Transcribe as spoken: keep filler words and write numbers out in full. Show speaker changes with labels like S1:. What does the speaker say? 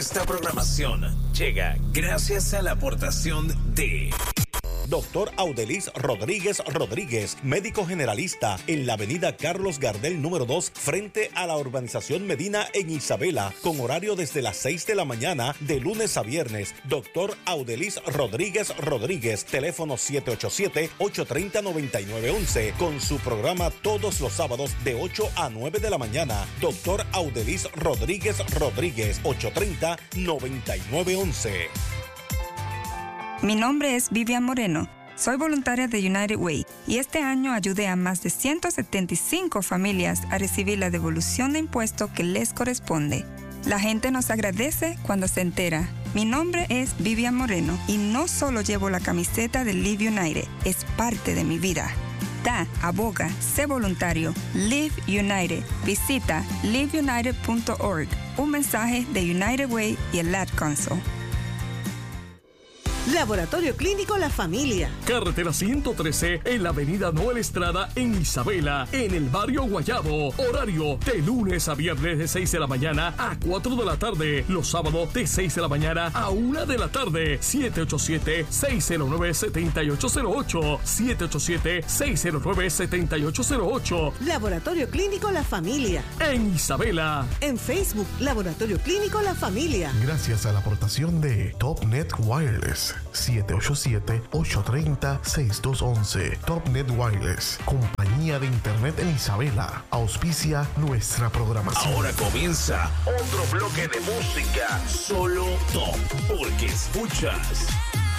S1: Esta programación llega gracias a la aportación de
S2: Doctor Audelis Rodríguez Rodríguez, médico generalista, en la avenida Carlos Gardel número dos, frente a la urbanización Medina en Isabela, con horario desde las seis de la mañana de lunes a viernes. Doctor Audelis Rodríguez Rodríguez, teléfono siete ocho siete, ocho tres cero, nueve nueve uno uno, con su programa todos los sábados de ocho a nueve de la mañana. Doctor Audelis Rodríguez Rodríguez, ocho tres cero, nueve nueve uno uno.
S3: Mi nombre es Vivian Moreno. Soy voluntaria de United Way y este año ayudé a más de ciento setenta y cinco familias a recibir la devolución de impuesto que les corresponde. La gente nos agradece cuando se entera. Mi nombre es Vivian Moreno y no solo llevo la camiseta de Live United, es parte de mi vida. Da, aboga, sé voluntario. Live United. Visita live united punto org. Un mensaje de United Way y el Ad Council.
S4: Laboratorio Clínico La Familia.
S5: Carretera ciento trece en la avenida Noel Estrada en Isabela, en el barrio Guayabo. Horario de lunes a viernes de seis de la mañana a cuatro de la tarde. Los sábados de seis de la mañana a una de la tarde. siete ocho siete, seis cero nueve, siete ocho cero ocho. siete ocho siete, seis cero nueve, siete ocho cero ocho.
S4: Laboratorio Clínico La Familia.
S5: En Isabela.
S4: En Facebook, Laboratorio Clínico La Familia.
S6: Gracias a la aportación de TopNet Wireless. siete ocho siete, ocho tres cero, seis dos uno uno. TopNet Wireless, compañía de internet en Isabela, auspicia nuestra programación.
S1: Ahora comienza otro bloque de música, solo top, porque escuchas